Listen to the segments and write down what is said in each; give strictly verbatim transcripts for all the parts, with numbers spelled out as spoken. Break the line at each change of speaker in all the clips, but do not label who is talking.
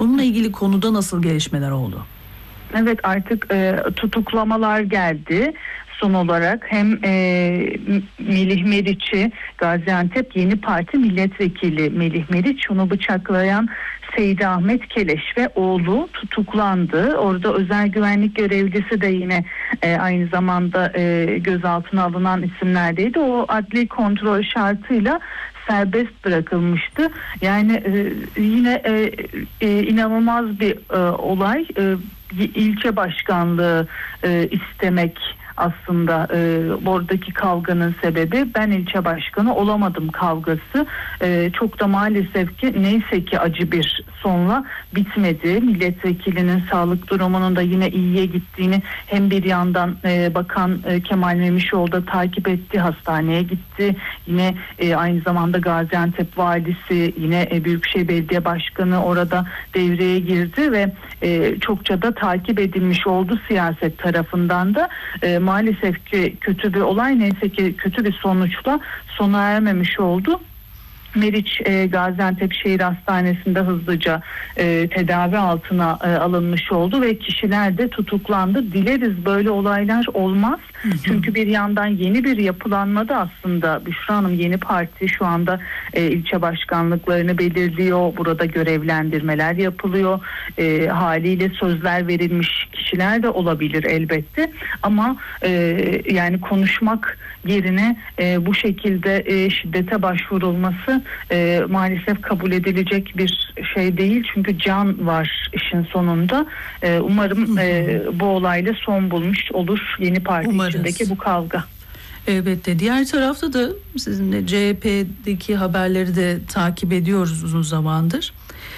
Bununla ilgili konuda nasıl gelişmeler oldu?
Evet, artık e, tutuklamalar geldi. Son olarak hem e, Melih Meriç'i, Gaziantep Yeni Parti milletvekili Melih Meriç, onu bıçaklayan Seydi Ahmet Keleş ve oğlu tutuklandı. Orada özel güvenlik görevlisi de yine e, aynı zamanda e, gözaltına alınan isimlerdeydi. O adli kontrol şartıyla serbest bırakılmıştı. Yani e, yine e, e, inanılmaz bir e, olay. E, ilçe başkanlığı e, istemek aslında e, oradaki kavganın sebebi. Ben ilçe başkanı olamadım kavgası. E, çok da maalesef ki neyse ki acı bir sonla bitmedi. Milletvekilinin sağlık durumunun da yine iyiye gittiğini hem bir yandan e, Bakan e, Kemal Memişoğlu da takip etti. Hastaneye gitti. Yine e, aynı zamanda Gaziantep valisi, yine e, Büyükşehir Belediye Başkanı orada devreye girdi ve e, çokça da takip edilmiş oldu siyaset tarafından da. E, maalesef ki kötü bir olay, neyse ki kötü bir sonuçla sona ermemiş oldu. Meriç e, Gaziantep Şehir Hastanesi'nde hızlıca e, tedavi altına e, alınmış oldu ve kişiler de tutuklandı. Dileriz böyle olaylar olmaz. Hı hı. Çünkü bir yandan yeni bir yapılanmada aslında Büşra Hanım, yeni parti şu anda e, ilçe başkanlıklarını belirliyor. Burada görevlendirmeler yapılıyor. E, haliyle sözler verilmiş kişiler de olabilir elbette. Ama e, yani konuşmak yerine e, bu şekilde e, şiddete başvurulması e, maalesef kabul edilecek bir şey değil. Çünkü can var işin sonunda. E, umarım e, bu olayla son bulmuş olur yeni parti Umarız. içindeki bu kavga.
Elbette. Diğer tarafta da sizinle C H P'deki haberleri de takip ediyoruz uzun zamandır.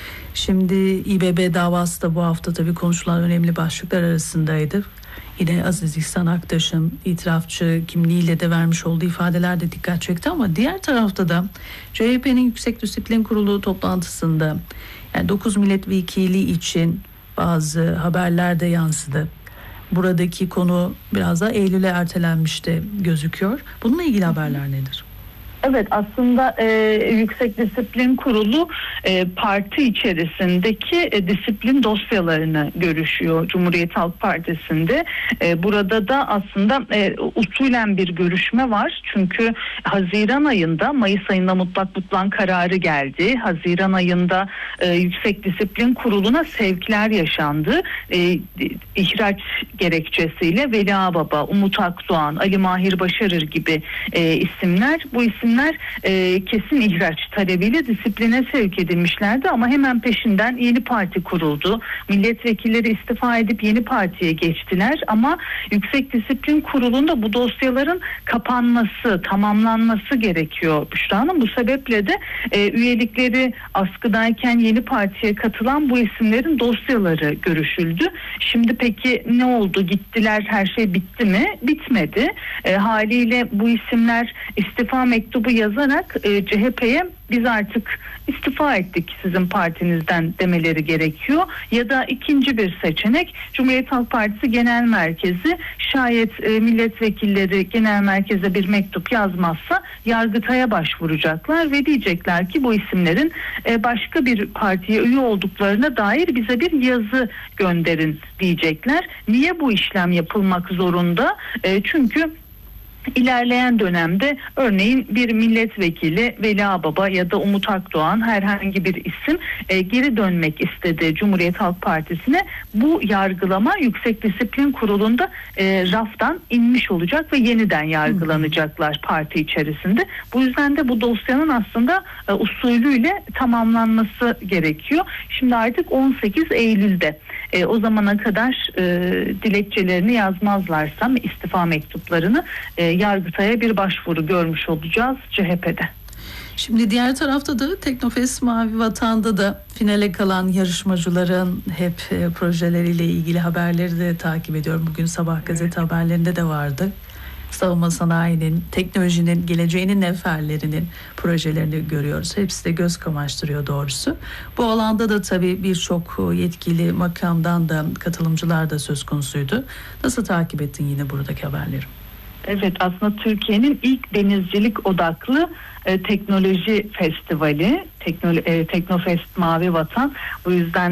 Şimdi İBB davası da bu hafta tabii konuşulan önemli başlıklar arasındaydı. Yine Aziz İhsan Aktaş'ın itirafçı kimliğiyle de vermiş olduğu ifadeler de dikkat çekti ama diğer tarafta da C H P'nin Yüksek Disiplin Kurulu toplantısında yani dokuz milletvekili için bazı haberler de yansıdı. Buradaki konu biraz da Eylül'e ertelenmiş de gözüküyor. Bununla ilgili haberler nedir?
Evet, aslında e, Yüksek Disiplin Kurulu e, parti içerisindeki e, disiplin dosyalarını görüşüyor Cumhuriyet Halk Partisi'nde. E, burada da aslında e, usulen bir görüşme var. Çünkü Haziran ayında, Mayıs ayında mutlak butlan kararı geldi. Haziran ayında e, Yüksek Disiplin Kurulu'na sevkler yaşandı. E, ihraç gerekçesiyle Veli Ağbaba, Umut Akdoğan, Ali Mahir Başarır gibi e, isimler, bu isimler E, kesin ihraç talebiyle disipline sevk edilmişlerdi ama hemen peşinden yeni parti kuruldu. Milletvekilleri istifa edip yeni partiye geçtiler ama Yüksek Disiplin Kurulu'nda bu dosyaların kapanması, tamamlanması gerekiyor Büşra Hanım. Bu sebeple de e, üyelikleri askıdayken yeni partiye katılan bu isimlerin dosyaları görüşüldü. Şimdi peki ne oldu? Gittiler, her şey bitti mi? Bitmedi. E, haliyle bu isimler istifa mektubu yazarak e, C H P'ye biz artık istifa ettik sizin partinizden demeleri gerekiyor. Ya da ikinci bir seçenek, Cumhuriyet Halk Partisi Genel Merkezi şayet e, milletvekilleri genel merkeze bir mektup yazmazsa Yargıtay'a başvuracaklar ve diyecekler ki bu isimlerin e, başka bir partiye üye olduklarına dair bize bir yazı gönderin diyecekler. Niye bu işlem yapılmak zorunda? E, çünkü İlerleyen dönemde örneğin bir milletvekili Veli Ağbaba ya da Umut Akdoğan, herhangi bir isim e, geri dönmek istedi Cumhuriyet Halk Partisi'ne. Bu yargılama Yüksek Disiplin Kurulu'nda e, raftan inmiş olacak ve yeniden yargılanacaklar parti içerisinde. Bu yüzden de bu dosyanın aslında e, usulüyle tamamlanması gerekiyor. Şimdi artık on sekiz Eylül'de e, o zamana kadar e, dilekçelerini yazmazlarsa istifa mektuplarını e, Yargıtay'a bir başvuru görmüş olacağız C H P'de.
Şimdi diğer tarafta da Teknofest Mavi Vatan'da da finale kalan yarışmacıların hep e, projeleriyle ilgili haberleri de takip ediyorum. Bugün sabah gazete haberlerinde de vardı. Savunma sanayinin, teknolojinin, geleceğinin neferlerinin projelerini görüyoruz. Hepsi de göz kamaştırıyor doğrusu. Bu alanda da tabii birçok yetkili makamdan da katılımcılar da söz konusuydu. Nasıl takip ettin yine buradaki haberleri?
Evet, aslında Türkiye'nin ilk denizcilik odaklı e, teknoloji festivali, Teknolo- e, Teknofest Mavi Vatan. Bu yüzden